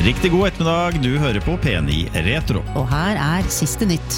Riktig god ettermiddag, du hører på P9 Retro. Og her siste nytt.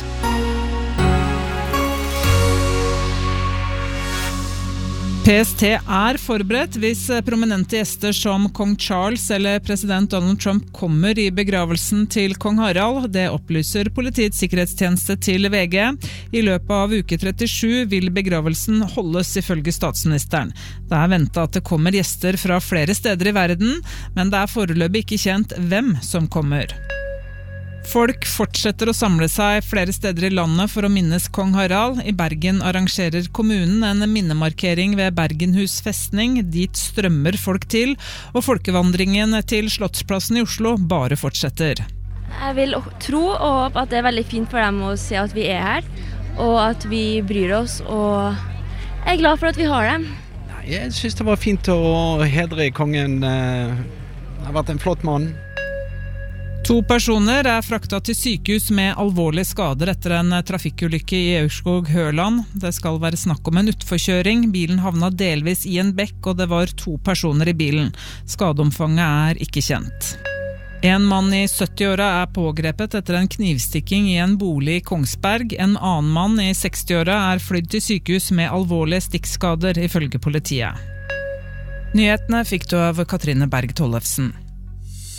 PST forberedt hvis prominente gjester som kong Charles eller president Donald Trump kommer i begravelsen til kong Harald. Det opplyser Politiets sikkerhetstjeneste til VG. I løpet av uke 37 vil begravelsen holdes ifølge statsministeren. Det ventet at det kommer gjester fra flere steder i verden, men det foreløpig ikke kjent hvem som kommer. Folk fortsetter å samle seg flere steder i landet for å minnes kong Harald. I Bergen arrangerer kommunen en minnemarkering ved Bergenhus festning. Dit strømmer folk til, og folkevandringen til Slottsplassen i Oslo bare fortsetter. Jeg vil tro og håpe at det veldig fint for dem å se at vi her, og at vi bryr oss, og jeg glad for at vi har dem. Jeg synes det var fint å hedre kongen. Det har vært en flott mann. 2 personer fraktet til sykehus med alvorlige skader etter en trafikkulykke i Aurskog-Høland. Det skal være snakk om en utforkjøring. Bilen havnet delvis i en bekk, og det var 2 personer i bilen. Skadeomfanget ikke kjent. En mann i 70-åra pågrepet etter en knivstikking i en bolig i Kongsberg. En annen mann i 60-åra flydd til sykehus med alvorlige stikkskader, ifølge politiet. Nyhetene fikk du av Katrine Berg Tollefsen.